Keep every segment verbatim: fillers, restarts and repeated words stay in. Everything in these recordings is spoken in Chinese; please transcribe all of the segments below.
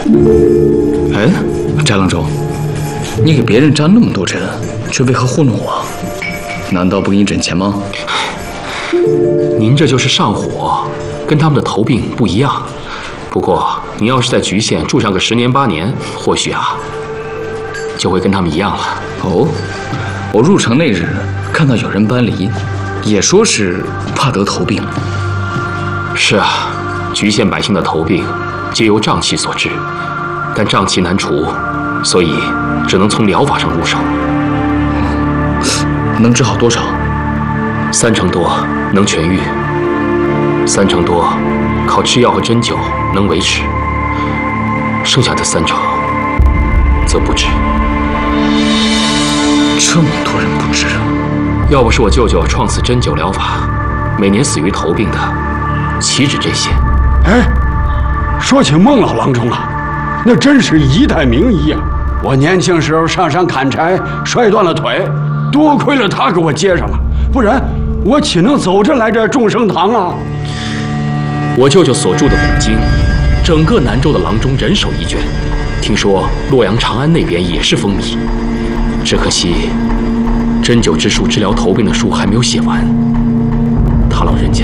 哎，翟郎中，你给别人扎那么多针，却为何糊弄我？难道不给你诊钱吗？ 您这就是上火，跟他们的头病不一样。不过你要是在莒县住上个十年八年，或许啊，就会跟他们一样了。 哦，我入城那日看到有人搬离，也说是怕得头病。 是啊，莒县百姓的头病皆由瘴气所致，但瘴气难除，所以只能从疗法上入手。 能治好多少？ 三成多能痊愈，三成多靠吃药和针灸能维持，剩下的三成则不治。 这么多人不治， 要不是我舅舅创此针灸疗法，每年死于头病的岂止这些？ 哎，说起孟老郎中啊，那真是一代名医啊！我年轻时候上山砍柴，摔断了腿，多亏了他给我接上了，不然我岂能走着来这众生堂啊？ 我舅舅所著的古经，整个南州的郎中人手一卷，听说洛阳、长安那边也是风靡。只可惜，针灸之术治疗头病的书还没有写完，他老人家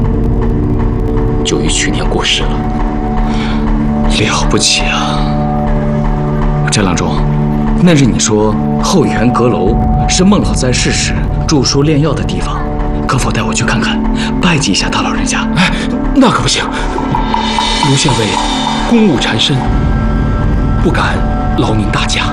就于去年过世了。 了不起啊！翟郎中，那日你说后园阁楼是孟老在世时著书炼药的地方，可否带我去看看，拜祭一下他老人家？ 哎，那可不行，卢县尉公务缠身，不敢劳您大驾。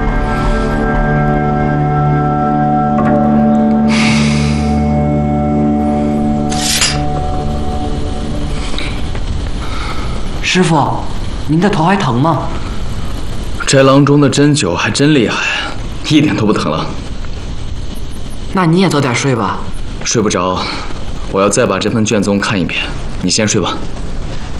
师傅，您的头还疼吗？ 翟郎中的针灸还真厉害，一点都不疼了。 那你也早点睡吧。 睡不着，我要再把这份卷宗看一遍。你先睡吧。